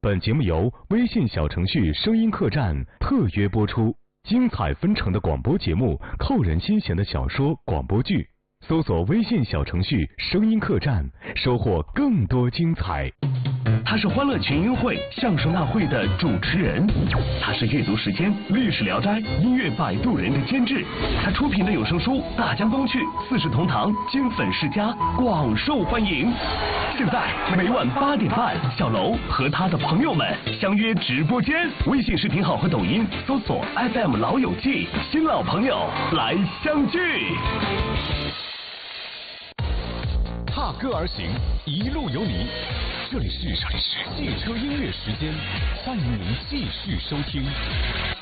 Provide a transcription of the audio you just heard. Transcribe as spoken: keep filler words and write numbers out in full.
本节目由微信小程序声音客栈特约播出，精彩纷呈的广播节目，扣人心弦的小说、广播剧，搜索微信小程序声音客栈，收获更多精彩。 他是欢乐群英会、相声大会的主持人，他是阅读时间、历史聊斋、音乐摆渡人的监制，他出品的有声书《大江东去》《四世同堂》金粉世家广受欢迎。现在每晚八点半，小楼和他的朋友们相约直播间，微信视频号和抖音搜索 F M 老友记，新老朋友来相聚。 踏歌而行，一路有你。这里是汽车音乐时间，欢迎您继续收听。